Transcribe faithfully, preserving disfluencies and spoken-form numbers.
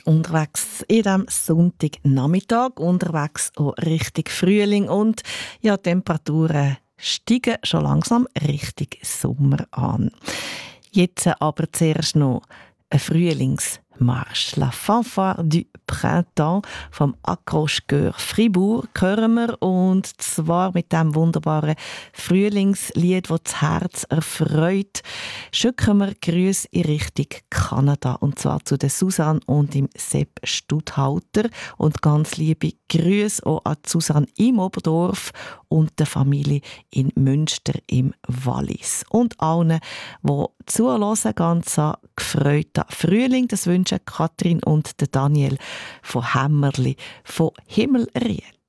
unterwegs in diesem Sonntagnachmittag, unterwegs auch Richtung Frühling und ja, die Temperaturen steigen schon langsam Richtung Sommer an. Jetzt aber zuerst noch ein Frühlingsmarsch. La Fanfare du Printemps vom Accroche-Chœur Fribourg hören wir, und zwar mit dem wunderbaren Frühlingslied, das das Herz erfreut. Schicken wir Grüße in Richtung Kanada, und zwar zu der Susanne und dem Sepp Studhalter, und ganz liebe Grüße auch an Susanne im Oberdorf und der Familie in Münster im Wallis. Und allen, die zuhören, ganz an gefreuten Frühling, das wünschen Katrin und der Daniel von Hämmerli von Himmelried.